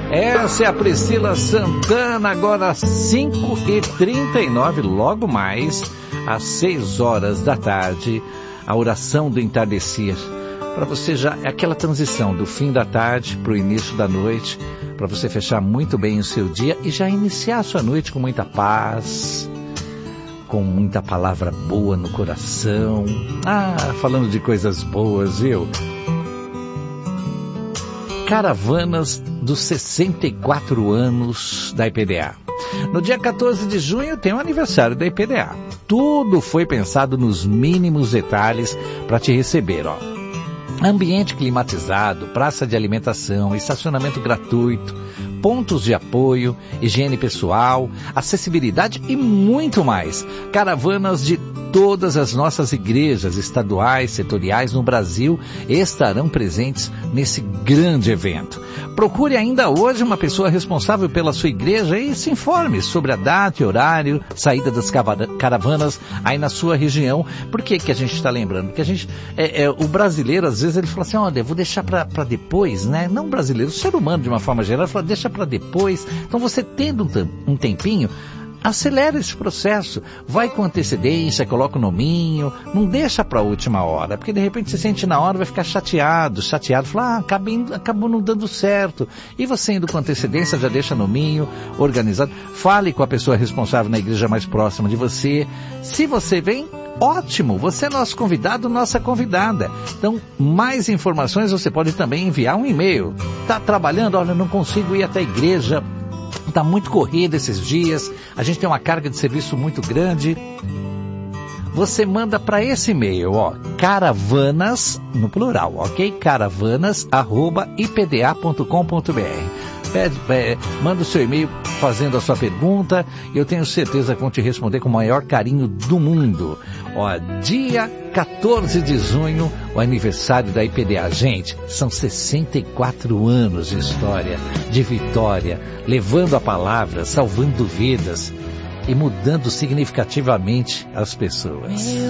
Essa é a Priscila Santana, agora às 5h39, logo mais, às 6 horas da tarde, a oração do entardecer. Para você já, é aquela transição do fim da tarde para o início da noite, para você fechar muito bem o seu dia e já iniciar a sua noite com muita paz, com muita palavra boa no coração. Falando de coisas boas, viu? Caravanas dos 64 anos da IPDA. No dia 14 de junho tem o aniversário da IPDA. Tudo foi pensado nos mínimos detalhes para te receber, Ambiente climatizado, praça de alimentação, estacionamento gratuito, pontos de apoio, higiene pessoal, acessibilidade e muito mais. Caravanas de todas as nossas igrejas estaduais, setoriais no Brasil estarão presentes nesse grande evento. Procure ainda hoje uma pessoa responsável pela sua igreja e se informe sobre a data e horário, saída das caravanas aí na sua região. Por que a gente está lembrando? Porque o brasileiro, às vezes, ele fala assim, olha, eu vou deixar para depois, né? Não o brasileiro, o ser humano de uma forma geral, fala, deixa para depois. Então você tendo um tempinho, acelera esse processo, vai com antecedência, coloca o nominho, não deixa para a última hora, porque de repente você sente na hora, vai ficar chateado, fala, acabou não dando certo. E você indo com antecedência, já deixa nominho, organizado, fale com a pessoa responsável na igreja mais próxima de você. Se você vem, ótimo, você é nosso convidado, nossa convidada. Então, mais informações você pode também enviar um e-mail. Está trabalhando? Olha, não consigo ir até a igreja, está muito corrido esses dias, a gente tem uma carga de serviço muito grande. Você manda para esse e-mail, caravanas, no plural, ok? caravanas@ipda.com.br. Manda o seu e-mail fazendo a sua pergunta e eu tenho certeza que vão te responder com o maior carinho do mundo. Dia 14 de junho, o aniversário da IPDA. Gente, são 64 anos de história, de vitória, levando a palavra, salvando vidas e mudando significativamente as pessoas.